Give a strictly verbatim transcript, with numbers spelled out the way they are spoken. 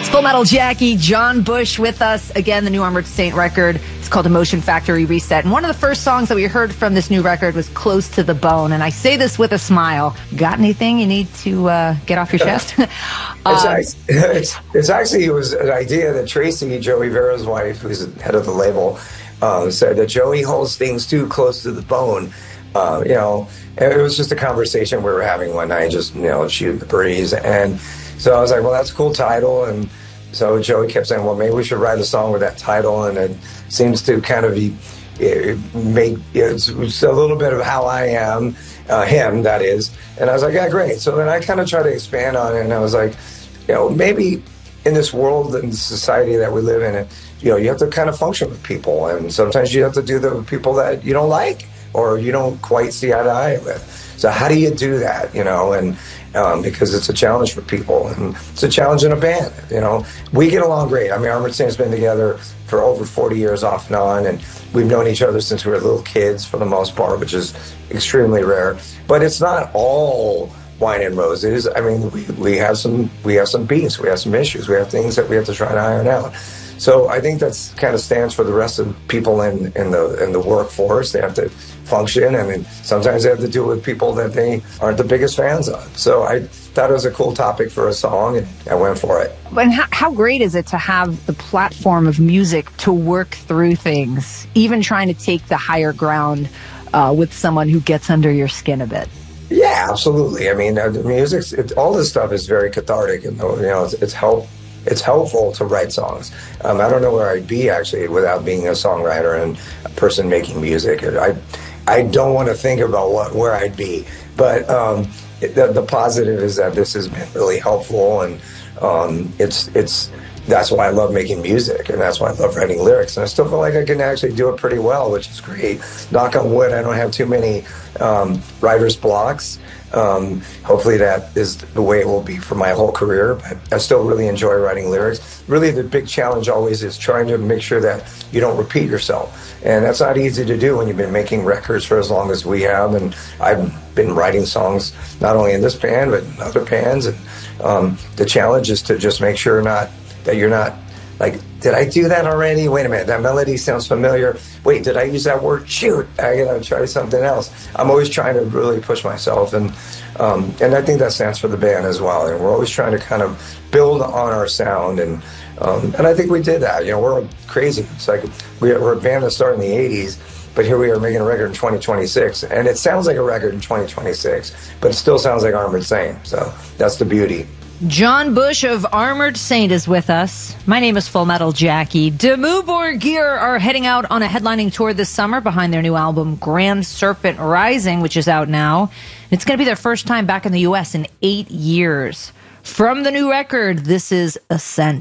Full Metal Jackie, John Bush with us. Again, the new Armored Saint record. It's called Emotion Factory Reset. And one of the first songs that we heard from this new record was Close to the Bone. And I say this with a smile. Got anything you need to uh, get off your chest? um, it's, actually, it's, it's actually, it was an idea that Tracy, Joey Vera's wife, who's the head of the label, um, said that Joey holds things too close to the bone. Uh, you know, and it was just a conversation we were having one night, just, you know, shooting the breeze. And so I was like, well, that's a cool title. And so Joey kept saying, well, maybe we should write a song with that title. And it seems to kind of be, it make, it's, it's a little bit of how I am, uh, him, that is. And I was like, yeah, great. So then I kind of tried to expand on it. And I was like, you know, maybe in this world and society that we live in, you know, you have to kind of function with people. And sometimes you have to do that with people that you don't like or you don't quite see eye to eye with. So how do you do that, you know, and um, because it's a challenge for people, and it's a challenge in a band, you know. We get along great. I mean, Armored Saint's been together for over forty years off and on, and we've known each other since we were little kids for the most part, which is extremely rare. But it's not all wine and roses. I mean, we, we have some we have some beefs, we have some issues, we have things that we have to try to iron out. So I think that's kind of stands for the rest of people in, in the in the workforce. They have to function, and then sometimes they have to deal with people that they aren't the biggest fans of. So I thought it was a cool topic for a song, and I went for it. And how, how great is it to have the platform of music to work through things, even trying to take the higher ground uh, with someone who gets under your skin a bit? Yeah, absolutely. I mean, uh, the music, it, all this stuff is very cathartic, and you know, it's, it's help. It's helpful to write songs. Um, I don't know where I'd be actually without being a songwriter and a person making music. I, I don't want to think about what where I'd be, but um, it, the, the positive is that this has been really helpful, and um, it's it's that's why I love making music, and that's why I love writing lyrics, and I still feel like I can actually do it pretty well, which is great. Knock on wood, I don't have too many um, writer's blocks. Um, hopefully that is the way it will be for my whole career, but I still really enjoy writing lyrics. Really, the big challenge always is trying to make sure that you don't repeat yourself, and that's not easy to do when you've been making records for as long as we have. And I've been writing songs not only in this band but in other bands, and um, the challenge is to just make sure not that you're not like, did I do that already? Wait a minute, that melody sounds familiar. Wait, did I use that word? Shoot, I gotta try something else. I'm always trying to really push myself, and um, and I think that stands for the band as well. And we're always trying to kind of build on our sound, and um, and I think we did that. You know, we're crazy. It's like we, we're a band that started in the eighties, but here we are making a record in twenty twenty-six, and it sounds like a record in twenty twenty-six, but it still sounds like Armored Saint. So that's the beauty. John Bush of Armored Saint is with us. My name is Full Metal Jackie. Dimmu Borgir are heading out on a headlining tour this summer behind their new album, Grand Serpent Rising, which is out now. It's going to be their first time back in the U S in eight years. From the new record, this is Ascent.